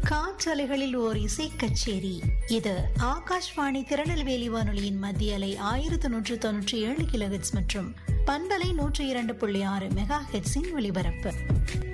காற்றலைகளில் ஓர் இசை கச்சேரி. இது ஆகாஷ்வாணி திருநெல்வேலி வானொலியின் மத்திய அலை 1197 கிலோஹெர்ட்ஸ் மற்றும் பண்பலை 102.6 மெகா ஹெர்ட்ஸின் ஒலிபரப்பு.